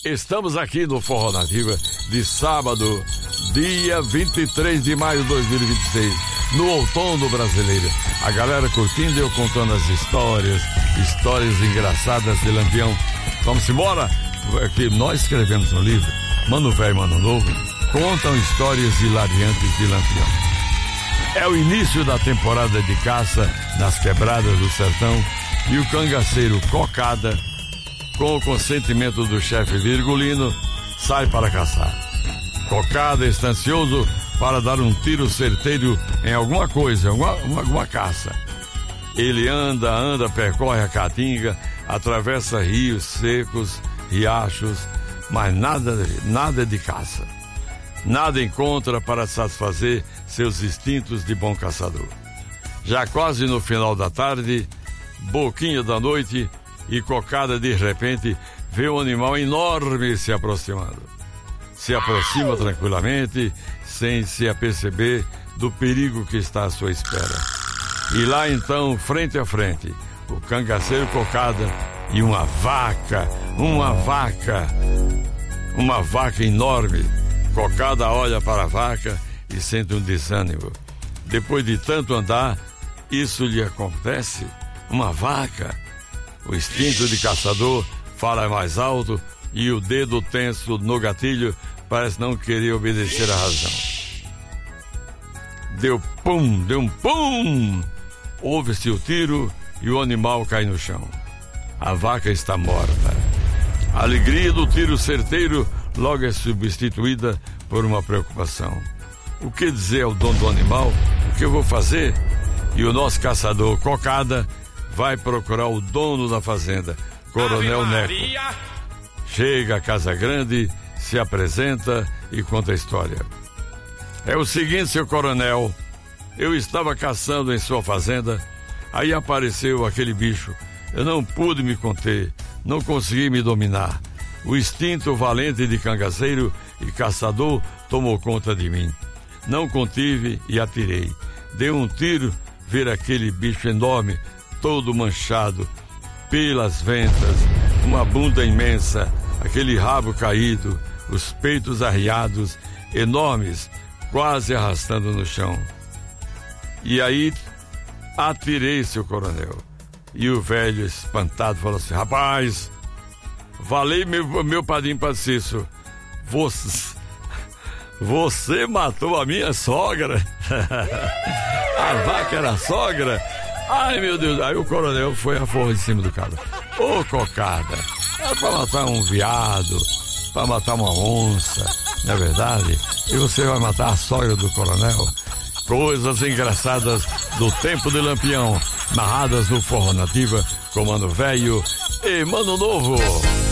Estamos aqui no Forró Nativa de sábado, dia 23 de maio de 2026, no outono brasileiro. A galera curtindo e eu contando as histórias engraçadas de Lampião. Vamos embora? Que nós escrevemos no livro, Mano Velho, Mano Novo, contam histórias hilariantes de Lampião. É o início da temporada de caça nas quebradas do sertão e o cangaceiro Cocada, com o consentimento do chefe Virgulino, sai para caçar. Cocada está ansioso para dar um tiro certeiro em alguma coisa, alguma caça. Ele anda, percorre a caatinga, atravessa rios secos, riachos, mas nada de caça. Nada encontra para satisfazer seus instintos de bom caçador. Já quase no final da tarde, boquinha da noite, e Cocada de repente vê um animal enorme se aproximando. Se aproxima tranquilamente, sem se aperceber do perigo que está à sua espera. E lá então, frente a frente, o cangaceiro Cocada e uma vaca enorme. Cocada olha para a vaca e sente um desânimo. Depois de tanto andar, isso lhe acontece? Uma vaca? O instinto de caçador fala mais alto e o dedo tenso no gatilho parece não querer obedecer à razão. Deu um pum! Ouve-se o tiro e o animal cai no chão. A vaca está morta. A alegria do tiro certeiro logo é substituída por uma preocupação. O que dizer ao dono do animal? O que eu vou fazer? E o nosso caçador Cocada vai procurar o dono da fazenda, Coronel Neco. Chega à Casa Grande, se apresenta e conta a história. É o seguinte, seu coronel, eu estava caçando em sua fazenda, aí apareceu aquele bicho. Eu não pude me conter, não consegui me dominar. O instinto valente de cangaceiro e caçador tomou conta de mim. Não contive e atirei. Dei um tiro, ver aquele bicho enorme, todo manchado, pelas ventas, uma bunda imensa, aquele rabo caído, os peitos arriados, enormes, quase arrastando no chão. E aí atirei, seu coronel. E o velho, espantado, falou assim: rapaz, valei meu padrinho Paciço, você matou a minha sogra. A vaca era a sogra? Ai, meu Deus. Aí o coronel foi a forra em cima do cara. Ô, Cocada, é pra matar um veado, pra matar uma onça, não é verdade? E você vai matar a sogra do coronel? Coisas engraçadas do tempo de Lampião, narradas no Forró Nativa com Mano Velho e Mano Novo.